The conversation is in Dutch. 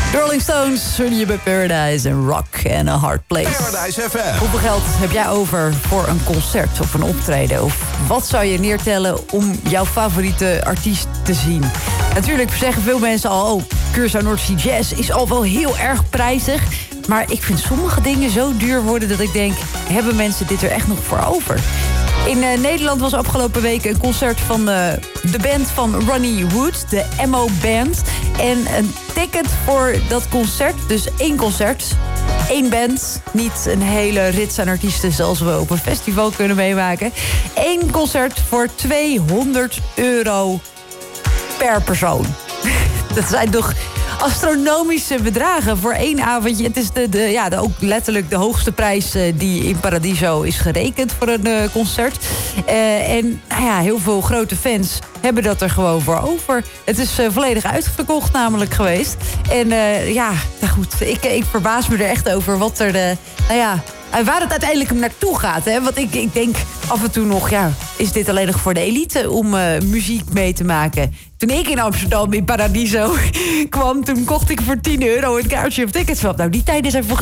De Rolling Stones, Sunny bij Paradise en Rock and a Hard Place. Paradise FM. Hoeveel geld heb jij over voor een concert of een optreden? Of wat zou je neertellen om jouw favoriete artiest te zien? Natuurlijk zeggen veel mensen al... oh, Curaçao North Sea Jazz is al wel heel erg prijzig. Maar ik vind sommige dingen zo duur worden dat ik denk... hebben mensen dit er echt nog voor over? In Nederland was afgelopen week een concert van de band van Ronnie Wood, de MO Band. En een ticket voor dat concert, dus 1 concert, 1 band. Niet een hele rits aan artiesten zoals we op een festival kunnen meemaken. 1 concert voor €200 per persoon. Dat zijn toch astronomische bedragen voor 1 avondje. Het is ook letterlijk de hoogste prijs die in Paradiso is gerekend voor een concert. En heel veel grote fans hebben dat er gewoon voor over. Het is volledig uitverkocht namelijk geweest. En goed, ik verbaas me er echt over wat er... waar het uiteindelijk naartoe gaat. Hè? Want ik denk af en toe nog... is dit alleen nog voor de elite om muziek mee te maken? Toen ik in Amsterdam in Paradiso kwam... toen kocht ik voor €10 een kaartje of tickets. Nou, die tijden zijn